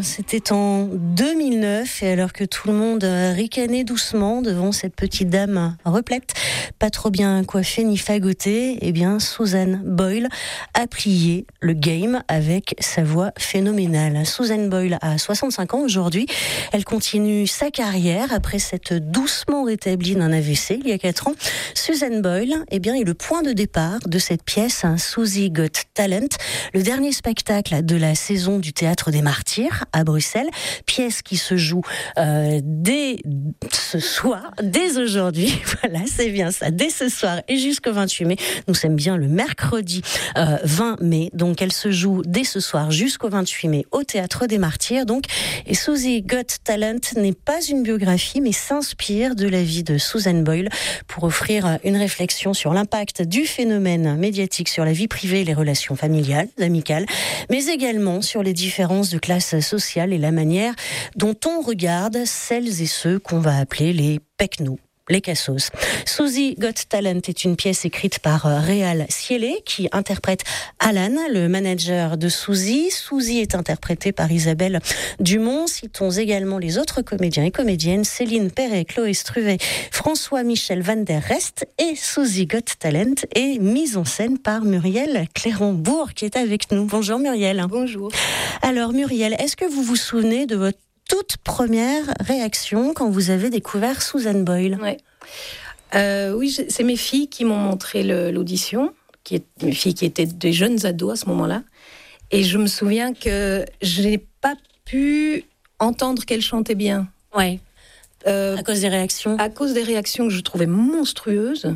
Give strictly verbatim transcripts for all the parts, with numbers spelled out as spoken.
c'était en deux mille neuf, et alors que tout le monde ricanait doucement devant cette petite dame replète, pas trop bien coiffée ni fagotée, eh bien Susan Boyle a plié le game avec sa voix phénoménale. Susan Boyle a soixante-cinq ans aujourd'hui. Elle continue sa carrière après s'être doucement rétablie d'un A V C il y a quatre ans. Susan Boyle, eh bien, est le point de départ de cette pièce, hein, Susie Got Talent, le dernier spectacle de la saison du Théâtre des Martyrs à Bruxelles, pièce qui se joue euh, dès ce soir, dès aujourd'hui, voilà, c'est bien ça, dès ce soir et jusqu'au vingt-huit mai. Nous sommes bien le mercredi euh, vingt mai, donc elle se joue dès ce soir jusqu'au vingt-huit mai au Théâtre des Martyrs. Donc, et Susie Got Talent n'est pas une biographie, mais s'inspire de la vie de Susan Boyle pour offrir une réflexion sur l'impact du phénomène médiatique sur la vie privée et les relations familiales, amicales, mais également sur les différences de classe sociale et la manière dont on regarde celles et ceux qu'on va appeler les pecnos, les cassos. Susie Got Talent est une pièce écrite par Réal Sielé qui interprète Alan, le manager de Susie. Susie est interprétée par Isabelle Dumont. Citons également les autres comédiens et comédiennes, Céline Perret, Chloé Struvet, François-Michel Van der Rest, et Susie Got Talent est mise en scène par Muriel Clérambourg qui est avec nous. Bonjour Muriel. Bonjour. Alors Muriel, est-ce que vous vous souvenez de votre toute première réaction quand vous avez découvert Susan Boyle? Ouais. Euh, oui, c'est mes filles qui m'ont montré le, l'audition, qui est, mes filles qui étaient des jeunes ados à ce moment-là. Et je me souviens que je n'ai pas pu entendre qu'elle chantait bien. Ouais. Euh, à cause des réactions À cause des réactions que je trouvais monstrueuses.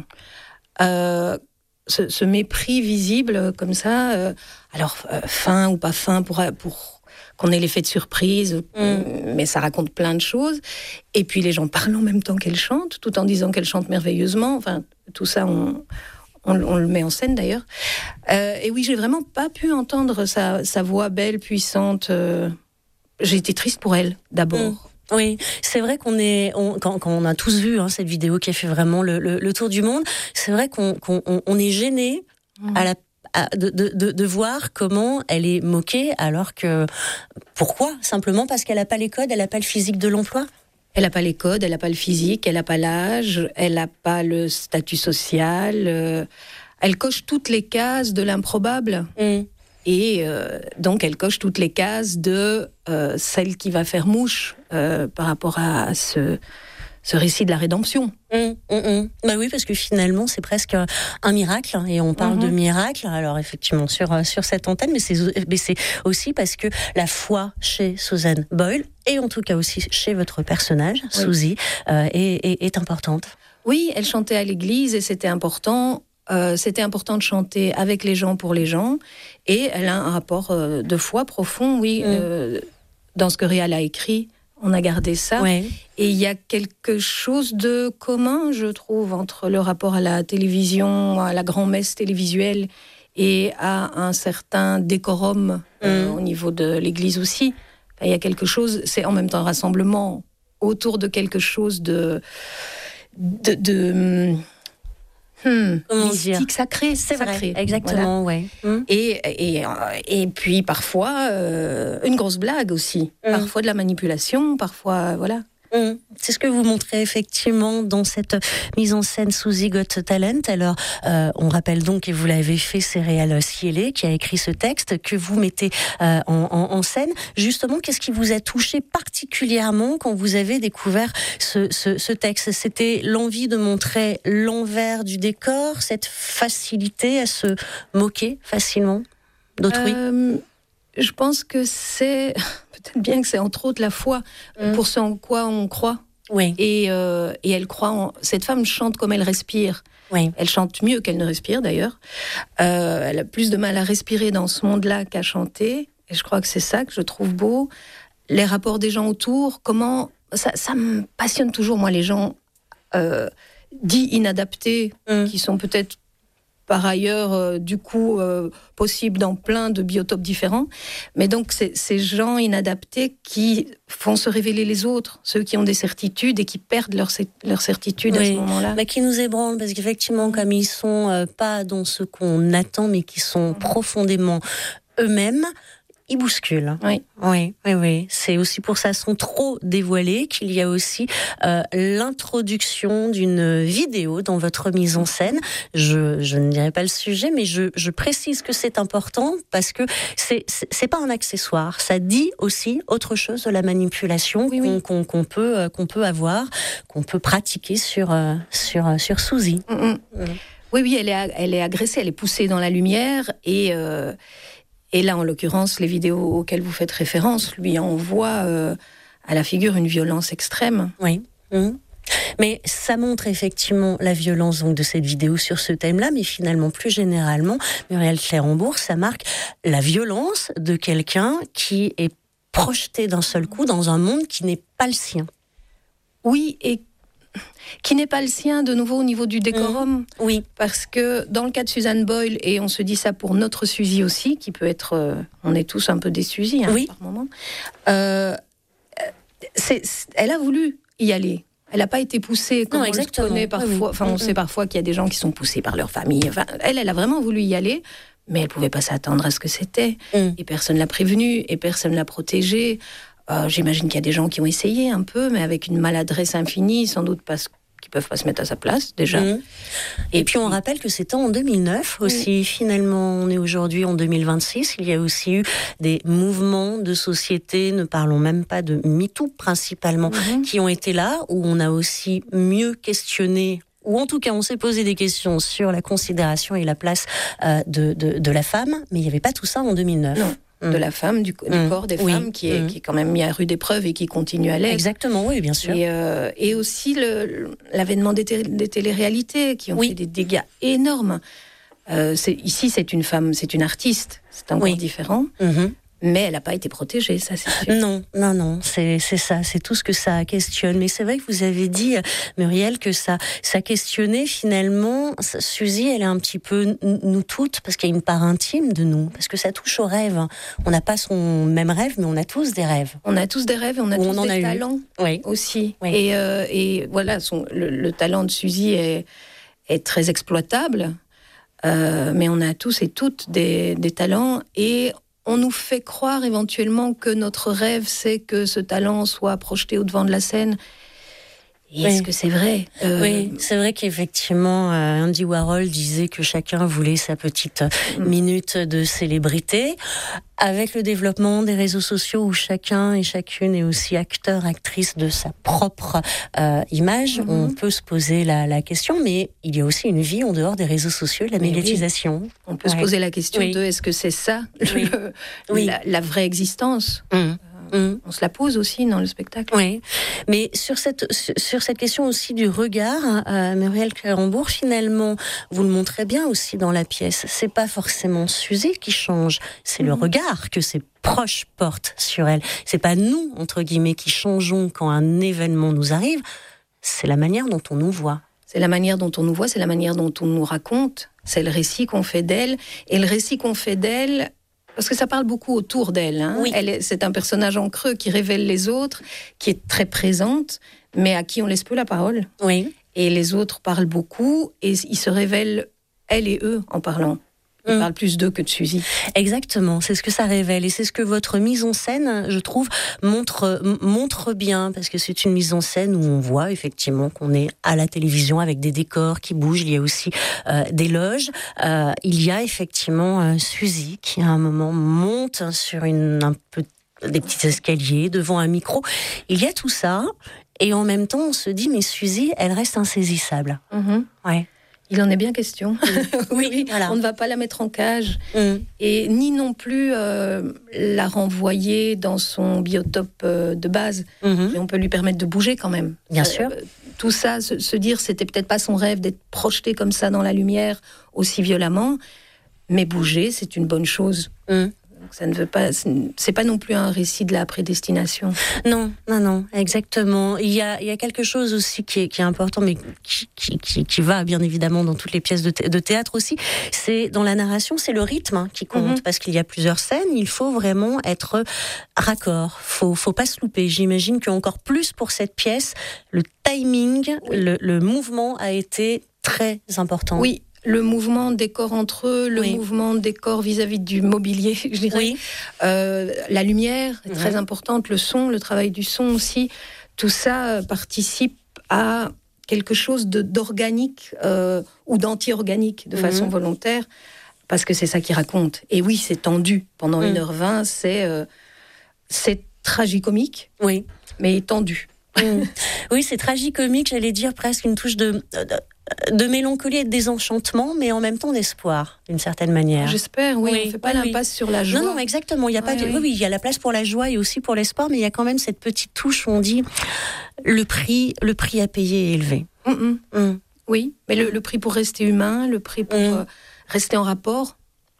Euh, ce, ce mépris visible comme ça. Euh, alors, euh, fin ou pas fin pour... pour qu'on ait l'effet de surprise, mmh. mais ça raconte plein de choses. Et puis les gens parlent en même temps qu'elle chante, tout en disant qu'elle chante merveilleusement. Enfin, tout ça, on, on, on le met en scène d'ailleurs. Euh, et oui, j'ai vraiment pas pu entendre sa, sa voix belle, puissante. Euh, j'ai été triste pour elle, d'abord. Mmh. Oui, c'est vrai qu'on est, on, quand, quand on a tous vu hein, cette vidéo qui a fait vraiment le, le, le tour du monde, c'est vrai qu'on, qu'on on est gêné mmh. à la De, de, de voir comment elle est moquée, alors que... Pourquoi ? Simplement parce qu'elle n'a pas les codes, elle n'a pas le physique de l'emploi ? Elle n'a pas les codes, elle n'a pas le physique, elle n'a pas l'âge, elle n'a pas le statut social. Euh, elle coche toutes les cases de l'improbable. Mm. Et euh, donc, elle coche toutes les cases de euh, celle qui va faire mouche euh, par rapport à, à ce... ce récit de la rédemption. Mmh, mmh, mmh. Bah oui, parce que finalement, c'est presque un miracle, et on parle mmh. de miracle, alors effectivement, sur, sur cette antenne, mais c'est, mais c'est aussi parce que la foi chez Susan Boyle, et en tout cas aussi chez votre personnage, oui. Susie, euh, est, est, est importante. Oui, elle chantait à l'église, et c'était important... Euh, c'était important de chanter avec les gens, pour les gens, et elle a un rapport euh, de foi profond, oui, mmh. euh, dans ce que Réal a écrit. On a gardé ça. Ouais. Et il y a quelque chose de commun, je trouve, entre le rapport à la télévision, à la grand-messe télévisuelle, et à un certain décorum mmh. euh, au niveau de l'Église aussi. Il y a quelque chose, c'est en même temps un rassemblement autour de quelque chose de... de, de Hmm, mystique, dire sacré, c'est sacré. Vrai, exactement, voilà. ouais. Mmh. Et, et, et puis parfois, euh, une grosse blague aussi. Mmh. Parfois de la manipulation, parfois, voilà. Mmh. C'est ce que vous montrez effectivement dans cette mise en scène Susie Got Talent. Alors, euh, on rappelle donc, et vous l'avez fait, c'est Réal Sielé qui a écrit ce texte que vous mettez euh, en, en, en scène. Justement, qu'est-ce qui vous a touché particulièrement quand vous avez découvert ce, ce, ce texte ? C'était l'envie de montrer l'envers du décor, cette facilité à se moquer facilement d'autrui ? euh... Je pense que c'est, peut-être bien que c'est entre autres la foi, mmh. pour ce en quoi on croit. Oui. Et, euh, et elle croit en... Cette femme chante comme elle respire. Oui. Elle chante mieux qu'elle ne respire d'ailleurs. Euh, elle a plus de mal à respirer dans ce monde-là qu'à chanter. Et je crois que c'est ça que je trouve beau. Les rapports des gens autour, comment... Ça, ça me passionne toujours, moi, les gens euh, dits inadaptés, mmh. qui sont peut-être par ailleurs, euh, du coup, euh, possible dans plein de biotopes différents. Mais donc, c'est ces gens inadaptés qui font se révéler les autres, ceux qui ont des certitudes et qui perdent leur, leur certitude oui, à ce moment-là. Mais qui nous ébranlent, parce qu'effectivement, comme ils sont euh, pas dans ce qu'on attend, mais qui sont mmh. profondément eux-mêmes, il bouscule. Oui. Oui, oui, oui. C'est aussi pour ça, sans trop dévoiler, qu'il y a aussi euh, l'introduction d'une vidéo dans votre mise en scène. Je, je ne dirai pas le sujet, mais je, je précise que c'est important parce que c'est, c'est, c'est pas un accessoire. Ça dit aussi autre chose de la manipulation oui, oui. Qu'on, qu'on, peut, qu'on peut avoir, qu'on peut pratiquer sur, sur, sur Suzy. Mm-hmm. Mm. Oui, oui, elle est, elle est agressée, elle est poussée dans la lumière et... Euh... Et là, en l'occurrence, les vidéos auxquelles vous faites référence lui envoient euh, à la figure une violence extrême. Oui. Mmh. Mais ça montre effectivement la violence donc, de cette vidéo sur ce thème-là, mais finalement, plus généralement, Muriel Clérambourg, ça marque la violence de quelqu'un qui est projeté d'un seul coup dans un monde qui n'est pas le sien. Oui, et qui n'est pas le sien, de nouveau, au niveau du décorum. Mmh, oui. Parce que dans le cas de Suzanne Boyle, et on se dit ça pour notre Suzy aussi, qui peut être... Euh, on est tous un peu des Suzy, hein, oui. par moment. Euh, c'est, c'est, elle a voulu y aller. Elle n'a pas été poussée, comme non, on exactement. le connaît parfois. Enfin, on mmh. sait parfois qu'il y a des gens qui sont poussés par leur famille. Enfin, elle, elle a vraiment voulu y aller, mais elle ne pouvait pas s'attendre à ce que c'était. Mmh. Et personne ne l'a prévenue, et personne ne l'a protégée. Euh, j'imagine qu'il y a des gens qui ont essayé un peu, mais avec une maladresse infinie, sans doute parce qu'ils ne peuvent pas se mettre à sa place, déjà. Mmh. Et, et puis, on rappelle que c'était en deux mille neuf aussi. Mmh. Finalement, on est aujourd'hui en deux mille vingt-six. Il y a aussi eu des mouvements de société, ne parlons même pas de MeToo principalement, mmh. qui ont été là, où on a aussi mieux questionné ou en tout cas on s'est posé des questions sur la considération et la place euh, de, de, de la femme, mais il n'y avait pas tout ça en deux mille neuf. Non. De la femme, du, du mmh. corps des oui. femmes, qui est, mmh. qui est quand même mis à rude épreuve et qui continue à l'être. Exactement, oui, bien sûr. Et, euh, et aussi le, l'avènement des, té- des téléréalités, qui ont oui. fait des dégâts énormes. Euh, c'est, ici, c'est une femme, c'est une artiste, c'est encore oui. différent. Mmh. Mais elle n'a pas été protégée, ça c'est sûr. Non, non, non, c'est, c'est ça, c'est tout ce que ça questionne. Mais c'est vrai que vous avez dit, Muriel, que ça, ça questionnait finalement, Suzy, elle est un petit peu nous toutes, parce qu'il y a une part intime de nous, parce que ça touche au rêve. On n'a pas son même rêve, mais on a tous des rêves. On a tous des rêves et on a Ou tous on des a talents oui. aussi. Oui. Et, euh, et voilà, son, le, le talent de Suzy est, est très exploitable, euh, mais on a tous et toutes des, des talents et on nous fait croire éventuellement que notre rêve, c'est que ce talent soit projeté au devant de la scène. Et est-ce oui. que c'est vrai euh... Oui, c'est vrai qu'effectivement, euh, Andy Warhol disait que chacun voulait sa petite mmh. minute de célébrité. Avec le développement des réseaux sociaux où chacun et chacune est aussi acteur, actrice de sa propre euh, image, mmh. on peut se poser la, la question, mais il y a aussi une vie en dehors des réseaux sociaux, la mais médiatisation. Oui. On peut ouais. se poser la question oui. de est-ce que c'est ça, oui. le, oui. La, la vraie existence mmh. Mmh. On se la pose aussi dans le spectacle. Oui, mais sur cette, sur cette question aussi du regard, euh, Muriel Clérambourg, finalement, vous le montrez bien aussi dans la pièce, c'est pas forcément Suzy qui change, c'est mmh. le regard que ses proches portent sur elle. C'est pas nous, entre guillemets, qui changeons quand un événement nous arrive, c'est la manière dont on nous voit. C'est la manière dont on nous voit, c'est la manière dont on nous raconte, c'est le récit qu'on fait d'elle, et le récit qu'on fait d'elle... Parce que ça parle beaucoup autour d'elle. Hein. Oui. Elle est, c'est un personnage en creux qui révèle les autres, qui est très présente, mais à qui on laisse peu la parole. Oui. Et les autres parlent beaucoup, et ils se révèlent, elle et eux, en parlant. Ils mmh. parlent plus d'eux que de Suzy. Exactement, c'est ce que ça révèle. Et c'est ce que votre mise en scène, je trouve, montre, montre bien. Parce que c'est une mise en scène où on voit effectivement qu'on est à la télévision avec des décors qui bougent. Il y a aussi euh, des loges. Euh, il y a effectivement euh, Suzy qui, à un moment, monte sur une, un peu des petits escaliers devant un micro. Il y a tout ça. Et en même temps, on se dit, mais Suzy, elle reste insaisissable. Mmh. Ouais. Il en est bien question. oui, oui voilà. On ne va pas la mettre en cage. Mm. Et ni non plus euh, la renvoyer dans son biotope euh, de base. Mm-hmm. Mais on peut lui permettre de bouger quand même. Bien euh, sûr. Tout ça, se, se dire, c'était peut-être pas son rêve d'être projeté comme ça dans la lumière aussi violemment. Mais bouger, c'est une bonne chose. Mm. Ça ne veut pas, c'est pas non plus un récit de la prédestination. Non, non, non, exactement. Il y a, il y a quelque chose aussi qui est, qui est important, mais qui, qui, qui, qui va bien évidemment dans toutes les pièces de, thé- de théâtre aussi. C'est dans la narration, c'est le rythme hein, qui compte, mm-hmm. parce qu'il y a plusieurs scènes. Il faut vraiment être raccord. Faut, faut pas se louper. J'imagine qu'encore plus pour cette pièce, le timing, oui. le, le mouvement a été très important. Oui. le mouvement des corps entre eux, le oui. mouvement des corps vis-à-vis du mobilier, je dirais. Oui. Euh, la lumière est mmh. très importante, le son, le travail du son aussi. Tout ça participe à quelque chose de, d'organique euh, ou d'anti-organique de mmh. façon volontaire, parce que c'est ça qui raconte. Et oui, c'est tendu. Pendant mmh. une heure vingt, c'est, euh, c'est tragicomique, oui. mais tendu. Mmh. Oui, c'est tragicomique, j'allais dire presque une touche de, de, de mélancolie et de désenchantement, mais en même temps d'espoir, d'une certaine manière. J'espère, oui, oui. on ne fait pas oui, l'impasse oui. sur la joie. Non, non, exactement. Il y a pas oui, de... oui. oui, il y a la place pour la joie et aussi pour l'espoir, mais il y a quand même cette petite touche où on dit le prix, le prix à payer est élevé. Mmh. Mmh. Oui, mais le, le prix pour rester humain, le prix pour mmh. euh, rester en rapport.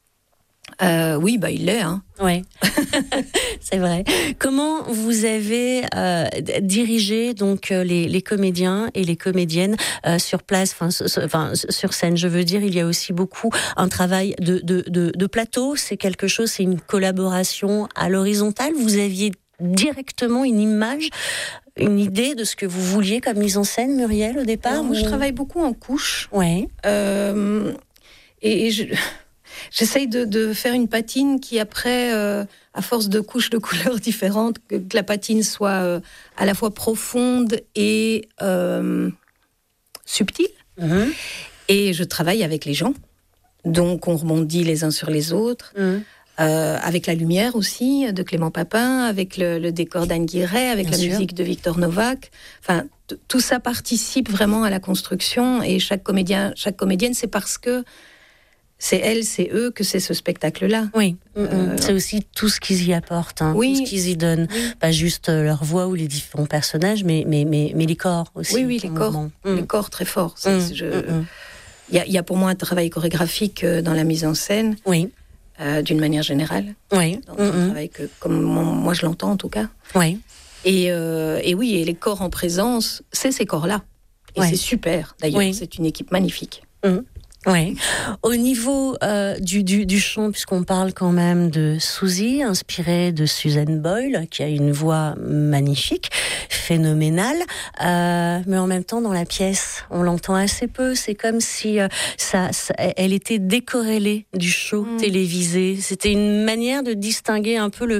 Euh, oui, bah il l'est. Hein. Oui, c'est vrai. Comment vous avez euh, dirigé donc les, les comédiens et les comédiennes euh, sur place, enfin sur scène. Je veux dire, il y a aussi beaucoup un travail de, de, de, de plateau. C'est quelque chose, c'est une collaboration à l'horizontale. Vous aviez directement une image, une idée de ce que vous vouliez comme mise en scène, Muriel, au départ. Alors, moi, je travaille beaucoup en couches. Ouais. Euh, et, et je... J'essaye de, de faire une patine qui, après, euh, à force de couches de couleurs différentes, que, que la patine soit euh, à la fois profonde et euh, subtile. Mmh. Et je travaille avec les gens. Donc, on rebondit les uns sur les autres. Mmh. Euh, avec la lumière aussi, de Clément Papin, avec le, le décor d'Anne Guiret, avec Bien la sûr. musique de Victor Novak. Enfin, t- tout ça participe vraiment à la construction. Et chaque comédien, chaque comédienne, c'est parce que c'est elle, c'est eux que c'est ce spectacle-là. Oui, euh, c'est aussi tout ce qu'ils y apportent, hein, oui. tout ce qu'ils y donnent. Oui. Pas juste leur voix ou les différents personnages, mais, mais, mais, mais les corps aussi. Oui, oui, les corps, mmh. les corps très forts. Il mmh. je... mmh. y, y a pour moi un travail chorégraphique dans la mise en scène, oui. euh, d'une manière générale. Oui. Dans mmh. un travail que, comme moi je l'entends en tout cas. Oui. Et, euh, et oui, et les corps en présence, c'est ces corps-là. Et ouais. c'est super, d'ailleurs, oui. c'est une équipe magnifique. Mmh. Oui. Au niveau euh, du, du, du chant, puisqu'on parle quand même de Suzy, inspirée de Susan Boyle, qui a une voix magnifique, phénoménale, euh, mais en même temps dans la pièce, on l'entend assez peu. C'est comme si euh, ça, ça, elle était décorrélée du show mmh. télévisé. C'était une manière de distinguer un peu le...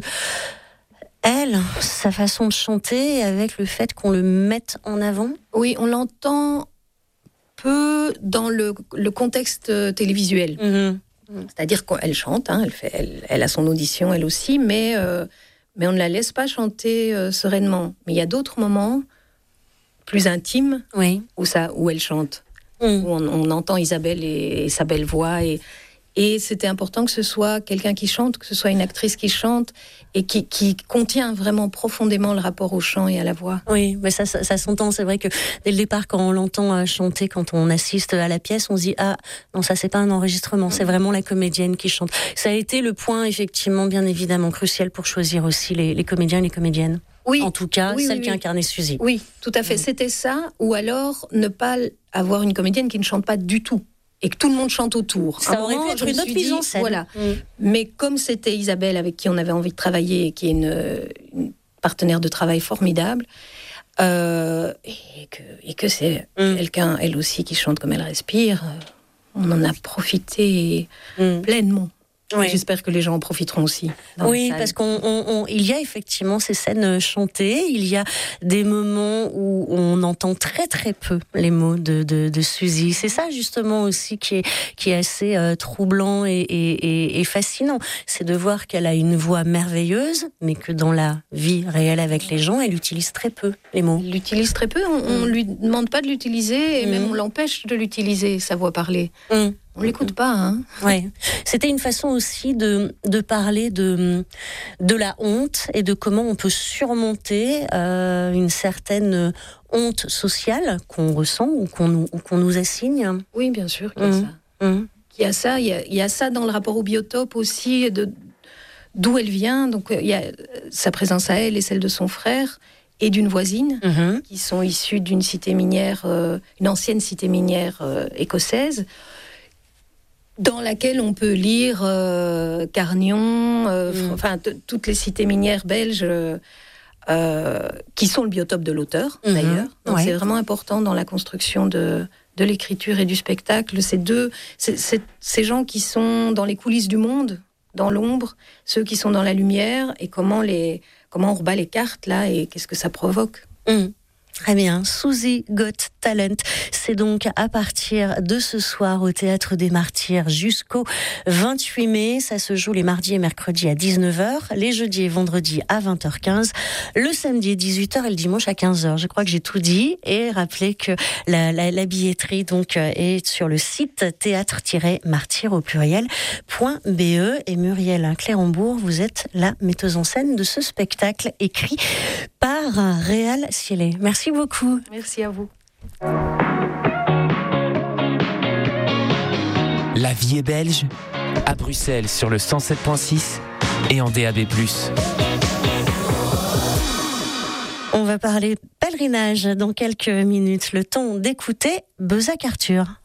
Elle, sa façon de chanter, avec le fait qu'on le mette en avant. Oui, on l'entend peu dans le, le contexte télévisuel. Mmh. C'est-à-dire qu'elle chante, hein, elle, fait, elle, elle a son audition, elle aussi, mais, euh, mais on ne la laisse pas chanter euh, sereinement. Mais il y a d'autres moments plus intimes oui. où, ça, où elle chante, mmh. où on, on entend Isabelle et, et sa belle voix. Et, et c'était important que ce soit quelqu'un qui chante, que ce soit une actrice qui chante et qui, qui contient vraiment profondément le rapport au chant et à la voix. Oui, mais ça, ça, ça s'entend. C'est vrai que dès le départ, quand on l'entend chanter, quand on assiste à la pièce, on se dit « Ah, non, ça, c'est pas un enregistrement, c'est vraiment la comédienne qui chante ». Ça a été le point, effectivement, bien évidemment, crucial pour choisir aussi les, les comédiens et les comédiennes. Oui. En tout cas, oui, celle oui, qui oui. incarnait Suzy. Oui, tout à fait. Mmh. C'était ça, ou alors ne pas avoir une comédienne qui ne chante pas du tout. Et que tout le monde chante autour. Ça aurait pu être une autre mise en scène. Voilà. Mm. Mais comme c'était Isabelle avec qui on avait envie de travailler, et qui est une, une partenaire de travail formidable, euh, et, que, et que c'est mm. quelqu'un, elle aussi, qui chante comme elle respire, on en a profité mm. pleinement. Oui. J'espère que les gens en profiteront aussi. Oui, parce qu'on, on, on, il y a effectivement ces scènes chantées. Il y a des moments où on entend très très peu les mots de, de, de Suzy. C'est ça justement aussi qui est, qui est assez euh, troublant et, et, et fascinant. C'est de voir qu'elle a une voix merveilleuse, mais que dans la vie réelle avec les gens, elle utilise très peu les mots. Elle l'utilise très peu. On ne lui demande pas de l'utiliser et mmh. même on l'empêche de l'utiliser, sa voix parlée. Mmh. On ne l'écoute pas, hein. Ouais. C'était une façon aussi de, de parler de, de la honte et de comment on peut surmonter euh, une certaine honte sociale qu'on ressent ou qu'on nous, ou qu'on nous assigne. Oui, bien sûr qu'il y a mmh. ça. Mmh. Il y a ça, il y a, il y a ça dans le rapport au biotope aussi, de, d'où elle vient. Donc, il y a sa présence à elle et celle de son frère et d'une voisine, mmh. qui sont issues d'une cité minière, euh, une ancienne cité minière euh, écossaise, dans laquelle on peut lire euh, Carnion, euh, mmh. enfin t- toutes les cités minières belges euh, euh, qui sont le biotope de l'auteur, mmh. d'ailleurs. Donc ouais. c'est vraiment important dans la construction de, de l'écriture et du spectacle. C'est deux, c'est, c'est, ces gens qui sont dans les coulisses du monde, dans l'ombre, ceux qui sont dans la lumière, et comment, les, comment on rebat les cartes là, et qu'est-ce que ça provoque. Mmh. Très bien, Susie Got Talent, c'est donc à partir de ce soir au Théâtre des Martyrs jusqu'au vingt-huit mai. Ça se joue les mardis et mercredis à dix-neuf heures, les jeudis et vendredis à vingt heures quinze, le samedi à dix-huit heures et le dimanche à quinze heures. Je crois que j'ai tout dit, et rappelez que la, la, la billetterie donc est sur le site théâtre-martyr au pluriel .be. Et Muriel Clérambourg, vous êtes la metteuse en scène de ce spectacle écrit par Réal Sielé. Merci beaucoup. Merci à vous. La vie est belge, à Bruxelles sur le cent sept virgule six et en D A B plus. On va parler pèlerinage dans quelques minutes. Le temps d'écouter Bezac Arthur.